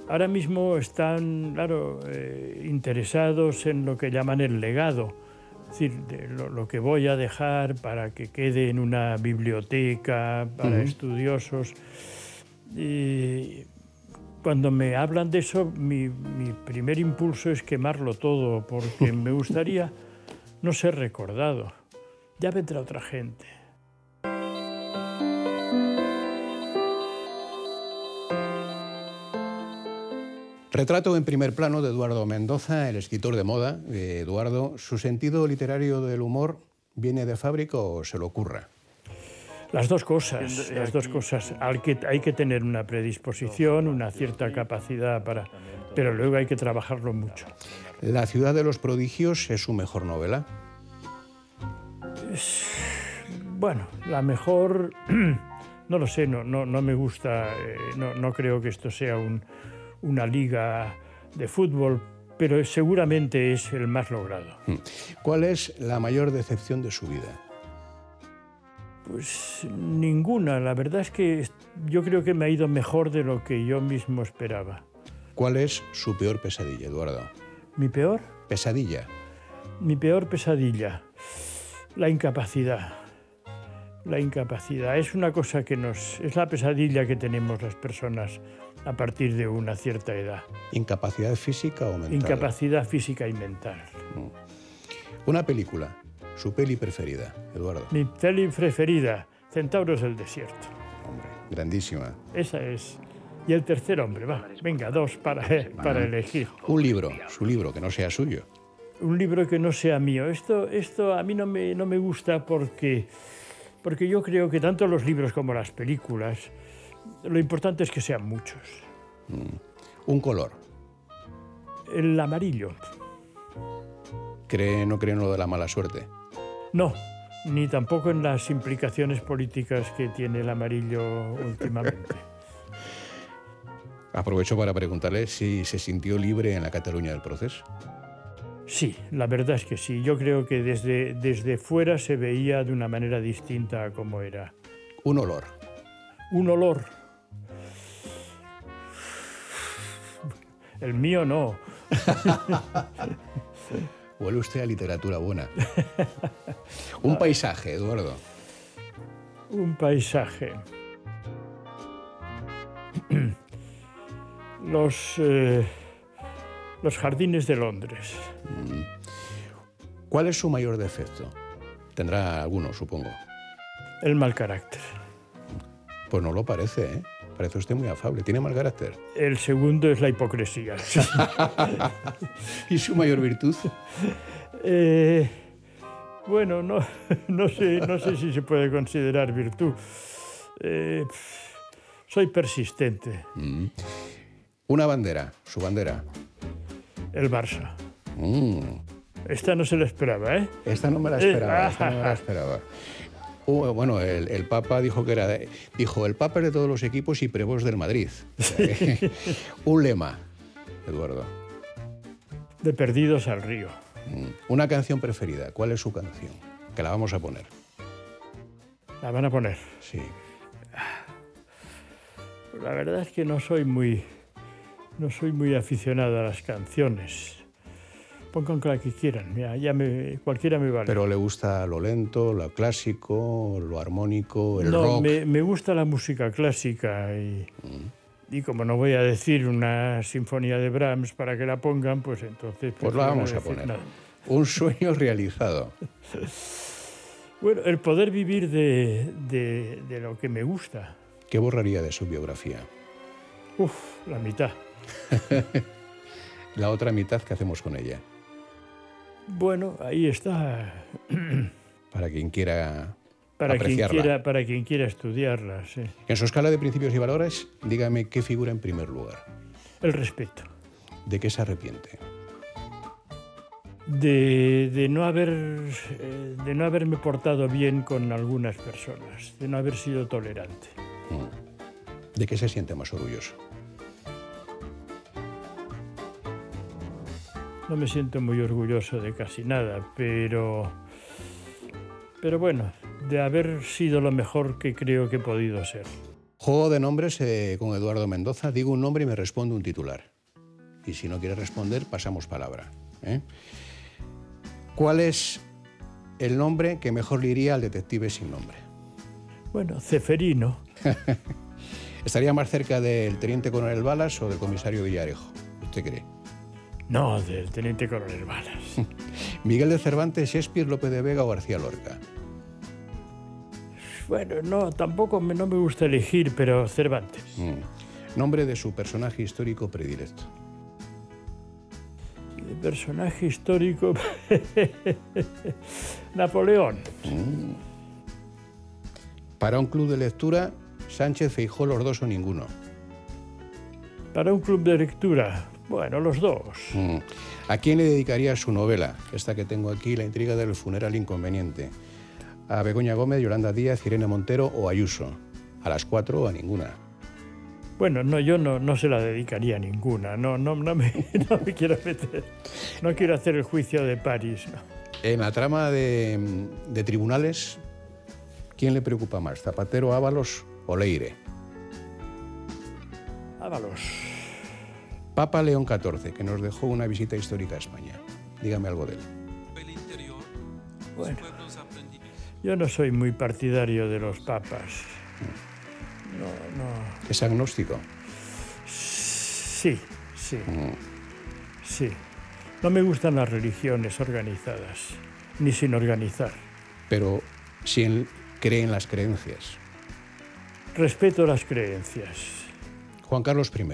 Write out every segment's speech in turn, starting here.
Ahora mismo están, claro, interesados en lo que llaman el legado, es decir, de lo que voy a dejar para que quede en una biblioteca para estudiosos. Y cuando me hablan de eso, mi primer impulso es quemarlo todo, porque me gustaría no ser recordado. Ya vendrá otra gente. Retrato en primer plano de Eduardo Mendoza, el escritor de moda. Eduardo, ¿su sentido literario del humor viene de fábrica o se lo ocurra? Las dos cosas. Hay que tener una predisposición, una cierta capacidad pero luego hay que trabajarlo mucho. ¿La ciudad de los prodigios es su mejor novela? Bueno, la mejor, no lo sé, no me gusta, no creo que esto sea una liga de fútbol, pero seguramente es el más logrado. ¿Cuál es la mayor decepción de su vida? Pues ninguna. La verdad es que yo creo que me ha ido mejor de lo que yo mismo esperaba. ¿Cuál es su peor pesadilla, Eduardo? ¿Mi peor? Pesadilla. Mi peor pesadilla. La incapacidad. La incapacidad es una cosa es la pesadilla que tenemos las personas a partir de una cierta edad. ¿Incapacidad física o mental? Incapacidad física y mental. Una película, su peli preferida, Eduardo. Mi peli preferida, Centauros del Desierto. Hombre, grandísima. Esa es. Y el tercer hombre, venga, dos para elegir. Un libro, su libro, que no sea suyo. Un libro que no sea mío. Esto a mí no me gusta porque yo creo que tanto los libros como las películas, lo importante es que sean muchos. Un color. El amarillo. ¿No cree en lo de la mala suerte? No, ni tampoco en las implicaciones políticas que tiene el amarillo últimamente. Aprovecho para preguntarle si se sintió libre en la Cataluña del Procés. Sí, la verdad es que sí. Yo creo que desde fuera se veía de una manera distinta a cómo era. Un olor. Un olor. El mío no. Huele usted a literatura buena. Un paisaje, Eduardo. Un paisaje. Los jardines de Londres. ¿Cuál es su mayor defecto? Tendrá alguno, supongo. El mal carácter. Pues no lo parece, ¿eh? Parece usted muy afable. ¿Tiene mal carácter? El segundo es la hipocresía. ¿Y su mayor virtud? Bueno, no sé si se puede considerar virtud. Soy persistente. Una bandera, su bandera. El Barça. Esta no se la esperaba, ¿eh? Esta no me la esperaba. Bueno, el Papa dijo que era... Dijo, el Papa es de todos los equipos y prevós del Madrid. Un lema, Eduardo. De perdidos al río. Una canción preferida. ¿Cuál es su canción? Que la vamos a poner. ¿La van a poner? Sí. La verdad es que no soy muy aficionado a las canciones. Pongan la que quieran, mira, cualquiera me vale. ¿Pero le gusta lo lento, lo clásico, lo armónico, el rock? No, me gusta la música clásica y como no voy a decir una sinfonía de Brahms para que la pongan, pues entonces... Pues la vamos a poner. Nada. Un sueño realizado. Bueno, el poder vivir de lo que me gusta. ¿Qué borraría de su biografía? La mitad. La otra mitad, ¿qué hacemos con ella? Bueno, ahí está. Para quien quiera apreciarla. Para quien quiera estudiarla, sí. En su escala de principios y valores, dígame qué figura en primer lugar. El respeto. ¿De qué se arrepiente? De no haberme portado bien con algunas personas, de no haber sido tolerante. ¿De qué se siente más orgulloso? No me siento muy orgulloso de casi nada, pero bueno, de haber sido lo mejor que creo que he podido ser. Juego de nombres con Eduardo Mendoza. Digo un nombre y me responde un titular. Y si no quiere responder, pasamos palabra. ¿Cuál es el nombre que mejor le iría al detective sin nombre? Bueno, Ceferino. ¿Estaría más cerca del teniente coronel Balas o del comisario Villarejo? ¿Usted cree? No, del teniente coronel Balas. ¿Miguel de Cervantes, Shakespeare, Lope de Vega o García Lorca? Bueno, no, tampoco no me gusta elegir, pero Cervantes. Nombre de su personaje histórico predilecto. El personaje histórico... Napoleón. Para un club de lectura, Sánchez, Feijóo, los dos o ninguno. Para un club de lectura, bueno, los dos. ¿A quién le dedicaría su novela? Esta que tengo aquí, La intriga del funeral inconveniente. ¿A Begoña Gómez, Yolanda Díaz, Irene Montero o Ayuso? ¿A las 4 o a ninguna? Bueno, no, yo no se la dedicaría a ninguna. No me quiero meter. No quiero hacer el juicio de París. No. En la trama de tribunales, ¿quién le preocupa más? ¿Zapatero, Ábalos o Leire? Ábalos. Papa León XIV, que nos dejó una visita histórica a España. Dígame algo de él. Bueno, yo no soy muy partidario de los papas. No. ¿Es agnóstico? Sí. Sí. No me gustan las religiones organizadas, ni sin organizar. Pero sí cree en las creencias. Respeto las creencias. Juan Carlos I.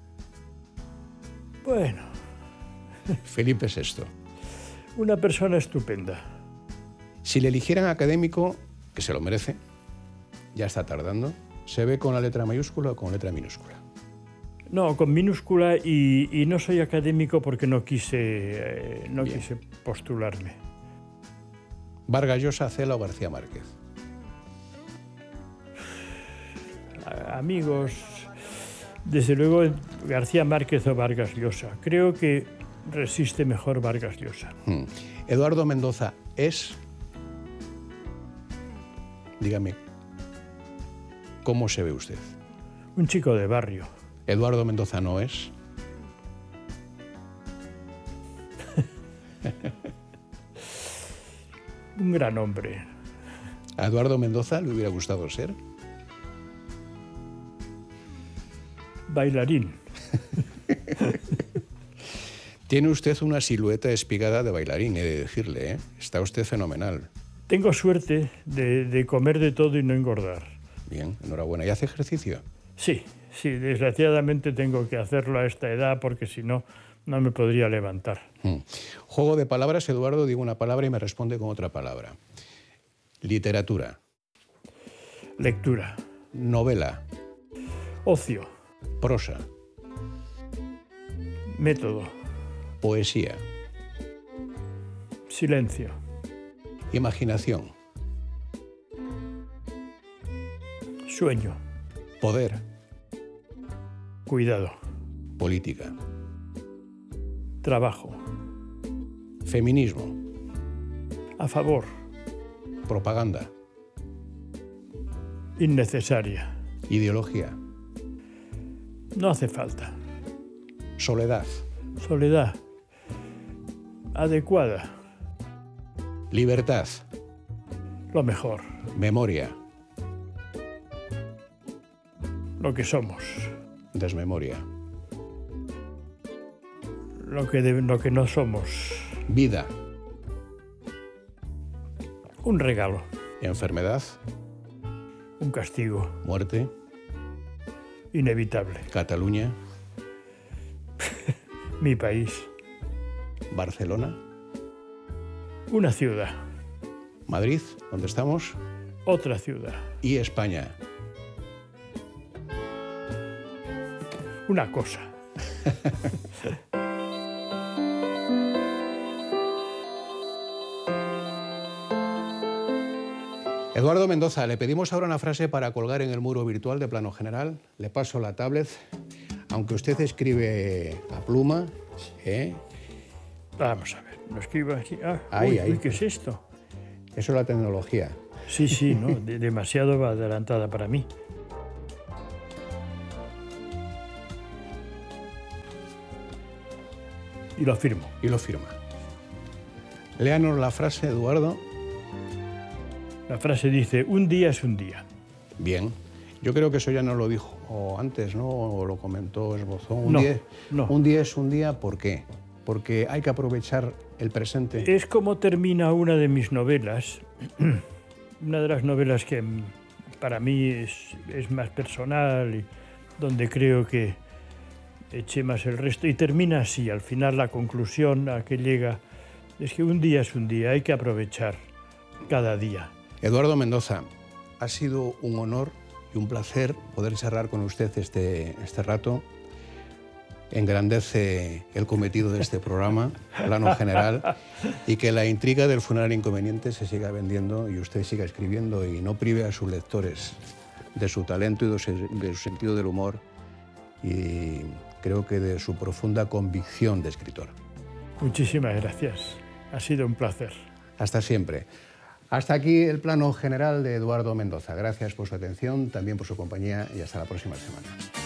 Bueno. Felipe VI. Una persona estupenda. Si le eligieran académico, que se lo merece, ya está tardando, ¿se ve con la letra mayúscula o con letra minúscula? No, con minúscula y no soy académico porque no quise postularme. ¿Vargas Llosa, Cela o García Márquez? Amigos, desde luego García Márquez o Vargas Llosa. Creo que resiste mejor Vargas Llosa. Eduardo Mendoza es... Dígame, ¿cómo se ve usted? Un chico de barrio. Eduardo Mendoza no es... Un gran hombre. ¿A Eduardo Mendoza le hubiera gustado ser? Bailarín. Tiene usted una silueta espigada de bailarín, he de decirle, ¿eh? Está usted fenomenal. Tengo suerte de comer de todo y no engordar. Bien, enhorabuena. ¿Y hace ejercicio? Sí, desgraciadamente tengo que hacerlo a esta edad porque si no, no me podría levantar. Juego de palabras, Eduardo, digo una palabra y me responde con otra palabra. Literatura. Lectura. Novela. Ocio. Prosa. Método. Poesía. Silencio. Imaginación. Sueño. Poder. Cuidado. Política. Trabajo. Feminismo. A favor. Propaganda. Innecesaria. Ideología. No hace falta. Soledad. Soledad. Adecuada. Libertad. Lo mejor. Memoria. Lo que somos. Desmemoria. Lo que no somos. Vida. Un regalo. Enfermedad. Un castigo. Muerte. Inevitable. Cataluña. Mi país. Barcelona. Una ciudad. Madrid, ¿dónde estamos? Otra ciudad. Y España. Una cosa. Eduardo Mendoza, le pedimos ahora una frase para colgar en el muro virtual de Plano General. Le paso la tablet. Aunque usted escribe a pluma, Vamos a ver, lo escribo aquí. Ahí. Uy, ¿qué es esto? Eso es la tecnología. Sí, ¿no? Demasiado adelantada para mí. y lo firmo. Y lo firma. Léanos la frase, Eduardo. La frase dice, un día es un día. Bien. Yo creo que eso ya nos lo dijo antes, ¿no? O lo comentó, esbozó. No. Un día es un día, ¿por qué? Porque hay que aprovechar el presente. Es como termina una de mis novelas, una de las novelas que para mí es más personal y donde creo que eché más el resto. Y termina así, al final la conclusión a que llega es que un día es un día, hay que aprovechar cada día. Eduardo Mendoza, ha sido un honor y un placer poder charlar con usted este rato. Engrandece el cometido de este programa, plano general, y que la intriga del funeral inconveniente se siga vendiendo y usted siga escribiendo y no prive a sus lectores de su talento y de su sentido del humor y creo que de su profunda convicción de escritor. Muchísimas gracias. Ha sido un placer. Hasta siempre. Hasta aquí el plano general de Eduardo Mendoza. Gracias por su atención, también por su compañía y hasta la próxima semana.